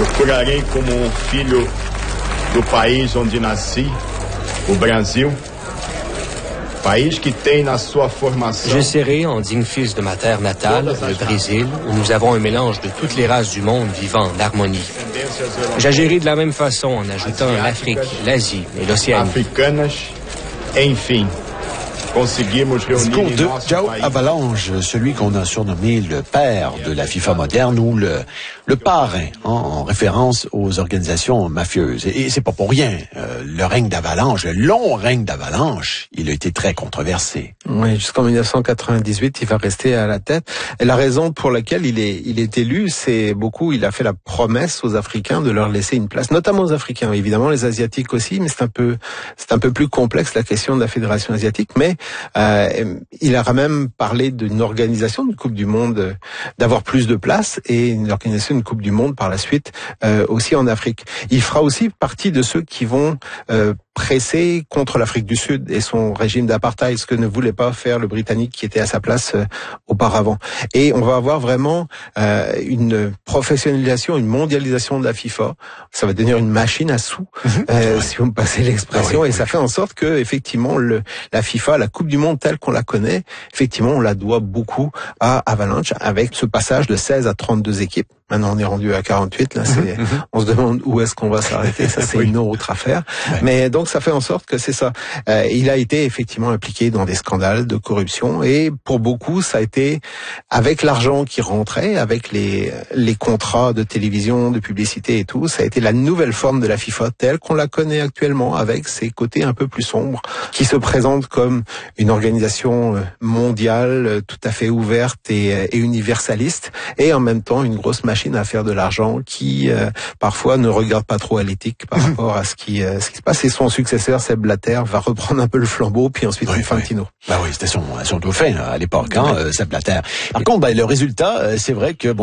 procurarei como filho do país onde nasci, o Brasil, país que tem na sua formação. Je serai en digne fils de ma terre natale, le Brésil, où nous avons un mélange de toutes les races du monde vivant en harmonie. J'agirai de la même façon en ajoutant l'Afrique, l'Asie et l'Océanie. Africanas, enfim. Discours de João Havelange, celui qu'on a surnommé le père de la FIFA moderne ou le parrain, en référence aux organisations mafieuses. Et c'est pas pour rien. Le règne d'Havelange, le long règne d'Havelange, il a été très controversé. Oui, jusqu'en 1998, il va rester à la tête. Et la raison pour laquelle il est élu, c'est il a fait la promesse aux Africains de leur laisser une place, notamment aux Africains, évidemment les Asiatiques aussi, mais c'est un peu plus complexe la question de la Fédération asiatique, mais il a quand même parlé d'une organisation de Coupe du Monde, d'avoir plus de place et une organisation de Coupe du Monde par la suite aussi en Afrique. Il fera aussi partie de ceux qui vont pressé contre l'Afrique du Sud et son régime d'apartheid, ce que ne voulait pas faire le Britannique qui était à sa place auparavant. Et on va avoir vraiment une professionnalisation, une mondialisation de la FIFA. Ça va devenir une machine à sous, si vous me passez l'expression, et ça fait en sorte que effectivement la FIFA, la Coupe du Monde telle qu'on la connaît, effectivement on la doit beaucoup à Havelange avec ce passage de 16 à 32 équipes. Maintenant, on est rendu à 48. Là, on se demande où est-ce qu'on va s'arrêter. Ça, c'est une autre affaire. Ouais. Mais donc, ça fait en sorte que c'est ça. Il a été effectivement impliqué dans des scandales de corruption et pour beaucoup, ça a été avec l'argent qui rentrait, avec les contrats de télévision, de publicité et tout. Ça a été la nouvelle forme de la FIFA telle qu'on la connaît actuellement, avec ses côtés un peu plus sombres, qui se présente comme une organisation mondiale, tout à fait ouverte et universaliste, et en même temps une grosse machine à faire de l'argent qui parfois ne regarde pas trop à l'éthique par rapport à ce qui se passe. Et son successeur, Sepp Blatter, va reprendre un peu le flambeau, puis ensuite Infantino. Bah oui, c'était son dauphin à l'époque, Sepp Blatter. Par contre, le résultat, c'est vrai que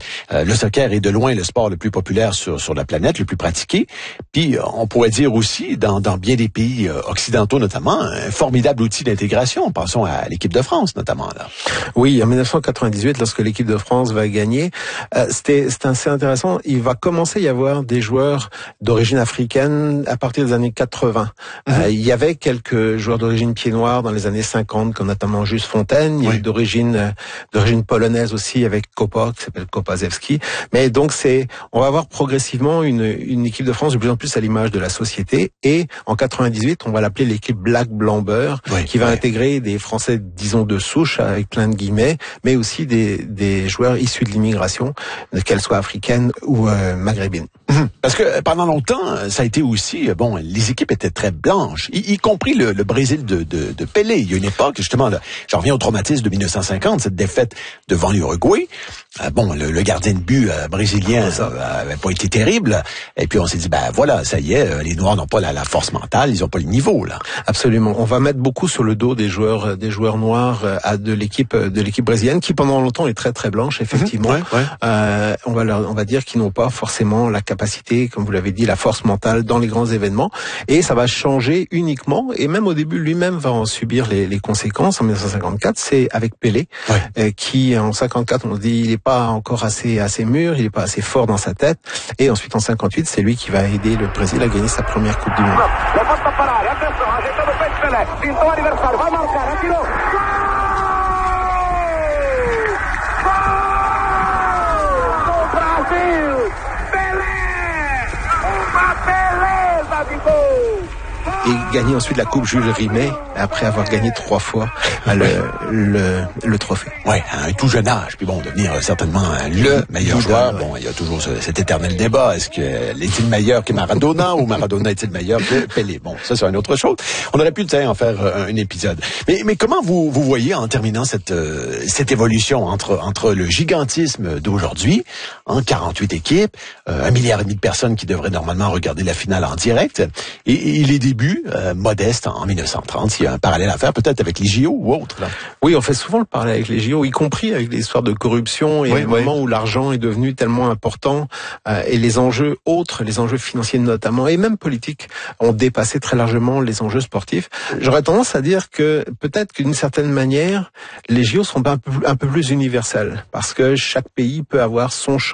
le soccer est de loin le sport le plus populaire sur la planète, le plus pratiqué. Puis on pourrait dire aussi, dans bien des pays occidentaux notamment, un formidable outil d'intégration. Pensons à l'équipe de France notamment là. Oui, en 1998, lorsque l'équipe de France va gagner, c'était assez intéressant. Il va commencer à y avoir des joueurs d'origine africaine à partir des années 80. Il y avait quelques joueurs d'origine pied noir dans les années 50, comme notamment Juste Fontaine. Il y a eu d'origine polonaise aussi avec Kopa, qui s'appelle Kopaszewski. Mais donc on va avoir progressivement une équipe de France de plus en plus à l'image de la société. Et en 98, on va l'appeler l'équipe Black Blamber, qui va intégrer des Français, disons, de souche, avec plein de guillemets, mais aussi des joueurs issus de l'immigration, qu'elle soit africaine ou maghrébine. Parce que pendant longtemps, ça a été aussi, les équipes étaient très blanches, y compris le Brésil de Pelé. Il y a une époque, justement, j'en reviens au traumatisme de 1950, cette défaite devant l'Uruguay. Le gardien de but brésilien avait pas été terrible. Et puis on s'est dit, voilà, ça y est, les Noirs n'ont pas la force mentale, ils n'ont pas le niveau là. Absolument. On va mettre beaucoup sur le dos des joueurs noirs de l'équipe brésilienne, qui pendant longtemps est très très blanche, effectivement. On va dire qu'ils n'ont pas forcément la capacité, comme vous l'avez dit, la force mentale dans les grands événements. Et ça va changer uniquement, et même au début lui-même va en subir les conséquences. En 1954, c'est avec Pelé, qui en 54, on se dit, il est pas encore assez mûr, il est pas assez fort dans sa tête. Et ensuite en 58, c'est lui qui va aider le Brésil à gagner sa première Coupe du Monde. Et gagner ensuite la Coupe Jules Rimet après avoir gagné 3 fois le trophée. Ouais, à un tout jeune âge. Puis devenir certainement le meilleur joueur. Il y a toujours cet éternel débat. Est-il meilleur que Maradona ou Maradona est-il meilleur que Pelé? Ça c'est une autre chose. On aurait pu en faire un épisode. Mais comment vous voyez en terminant cette évolution entre le gigantisme d'aujourd'hui, 48 équipes, 1,5 milliard de personnes qui devraient normalement regarder la finale en direct, et les débuts modestes en 1930. Il y a un parallèle à faire peut-être avec les JO ou autre. Là. Oui, on fait souvent le parallèle avec les JO, y compris avec l'histoire de corruption et le moment où l'argent est devenu tellement important et les enjeux autres, les enjeux financiers notamment, et même politiques, ont dépassé très largement les enjeux sportifs. J'aurais tendance à dire que peut-être d'une certaine manière, les JO sont un peu plus universels parce que chaque pays peut avoir son champ